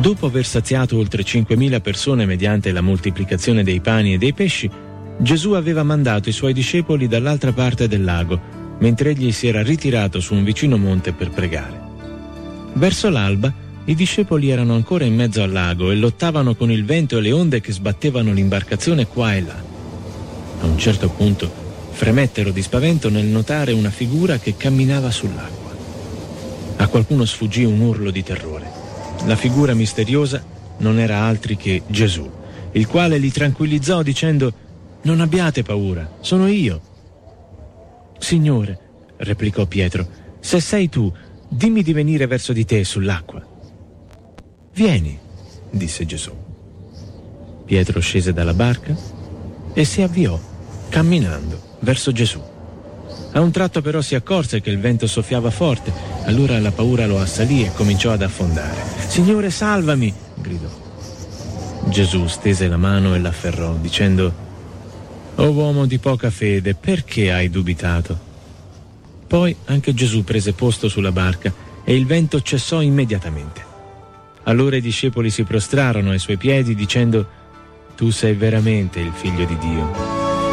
Dopo aver saziato oltre 5.000 persone mediante la moltiplicazione dei pani e dei pesci, Gesù aveva mandato i suoi discepoli dall'altra parte del lago, mentre egli si era ritirato su un vicino monte per pregare. Verso l'alba, i discepoli erano ancora in mezzo al lago e lottavano con il vento e le onde che sbattevano l'imbarcazione qua e là. A un certo punto fremettero di spavento nel notare una figura che camminava sull'acqua. A qualcuno sfuggì un urlo di terrore. La figura misteriosa non era altri che Gesù, il quale li tranquillizzò dicendo: «Non abbiate paura, sono io». «Signore», replicò Pietro, «se sei tu, dimmi di venire verso di te sull'acqua». «Vieni», disse Gesù. Pietro scese dalla barca e si avviò, camminando, verso Gesù. A un tratto però si accorse che il vento soffiava forte, allora la paura lo assalì e cominciò ad affondare. «Signore, salvami!» gridò. Gesù stese la mano e l'afferrò, dicendo: «O uomo di poca fede, perché hai dubitato?» Poi anche Gesù prese posto sulla barca e il vento cessò immediatamente. Allora i discepoli si prostrarono ai suoi piedi dicendo: «Tu sei veramente il Figlio di Dio».